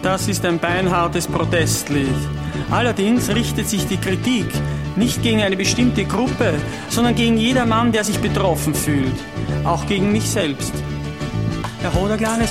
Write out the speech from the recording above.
Das ist ein beinhartes Protestlied. Allerdings richtet sich die Kritik nicht gegen eine bestimmte Gruppe, sondern gegen jedermann, der sich betroffen fühlt. Auch gegen mich selbst. Herr Hoderglan,